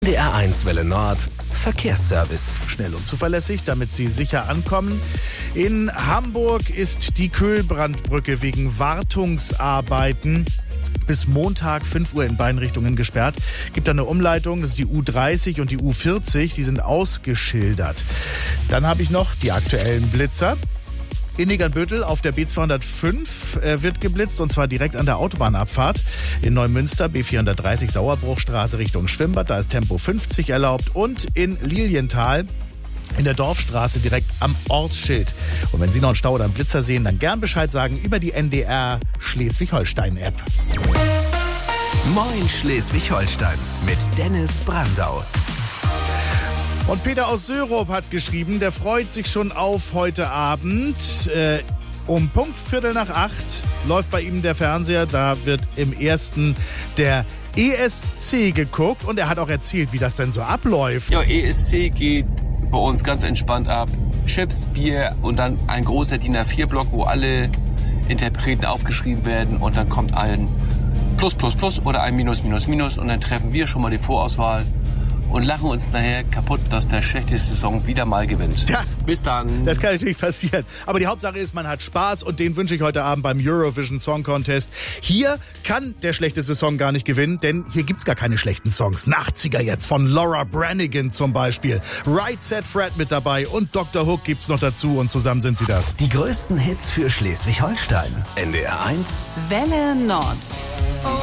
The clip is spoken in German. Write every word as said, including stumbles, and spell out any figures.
D R eins Welle Nord Verkehrsservice. Schnell und zuverlässig, damit Sie sicher ankommen. In Hamburg ist die Köhlbrandbrücke wegen Wartungsarbeiten bis Montag fünf Uhr in beiden Richtungen gesperrt. Gibt eine Umleitung, das ist die U dreißig und die U vierzig, die sind ausgeschildert. Dann habe ich noch die aktuellen Blitzer. In Nickernbüttel auf der B zweihundertfünf äh, wird geblitzt, und zwar direkt an der Autobahnabfahrt. In Neumünster B vierhundertdreißig Sauerbruchstraße Richtung Schwimmbad, da ist Tempo fünfzig erlaubt. Und in Lilienthal in der Dorfstraße direkt am Ortsschild. Und wenn Sie noch einen Stau oder einen Blitzer sehen, dann gern Bescheid sagen über die N D R Schleswig-Holstein-App. Moin Schleswig-Holstein mit Dennis Brandau. Und Peter aus Sörup hat geschrieben, der freut sich schon auf heute Abend. Äh, um Punkt Viertel nach acht läuft bei ihm der Fernseher. Da wird im ersten der E S C geguckt. Und er hat auch erzählt, wie das denn so abläuft. Ja, E S C geht bei uns ganz entspannt ab. Chips, Bier und dann ein großer D I N A vier Block, wo alle Interpreten aufgeschrieben werden. Und dann kommt ein Plus, Plus, Plus oder ein Minus, Minus, Minus. Und dann treffen wir schon mal die Vorauswahl und lachen uns nachher kaputt, dass der schlechteste Song wieder mal gewinnt. Ja, bis dann. Das kann natürlich passieren. Aber die Hauptsache ist, man hat Spaß, und den wünsche ich heute Abend beim Eurovision Song Contest. Hier kann der schlechteste Song gar nicht gewinnen, denn hier gibt's gar keine schlechten Songs. Nachtziger jetzt von Laura Branigan zum Beispiel. Right Said Fred mit dabei und Doktor Hook gibt's noch dazu, und zusammen sind sie das. Die größten Hits für Schleswig-Holstein. N D R eins Welle Nord.